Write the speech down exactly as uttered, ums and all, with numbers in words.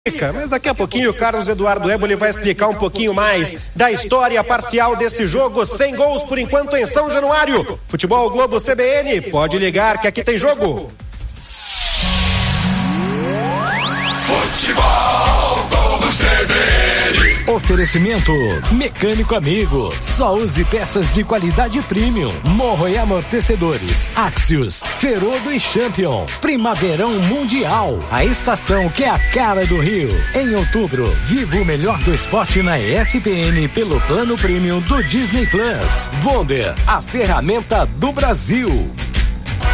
Mas daqui a pouquinho o Carlos Eduardo Éboli vai explicar um pouquinho mais da história parcial desse jogo. Sem gols por enquanto em São Januário. Futebol Globo C B N, pode ligar que aqui tem jogo. Futebol Globo C B N. Oferecimento Mecânico Amigo. Só use peças de qualidade premium. Morro e amortecedores. Axios, Ferodo e Champion. Primaverão Mundial. A estação que é a cara do Rio. Em outubro, viva o melhor do esporte na E S P N pelo plano premium do Disney Plus. Wonder, a ferramenta do Brasil.